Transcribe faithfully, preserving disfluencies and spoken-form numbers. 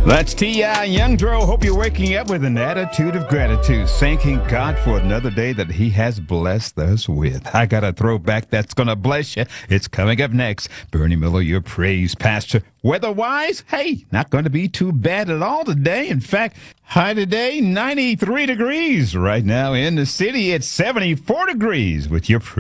That's T I Young Dro. Hope you're waking up with an attitude of gratitude, thanking God for another day that he has blessed us with. I got a throwback that's going to bless you. It's coming up next. Bernie Miller, your praise pastor. Weather-wise, hey, not going to be too bad at all today. In fact, high today, ninety-three degrees. Right now in the city, it's seventy-four degrees with your praise.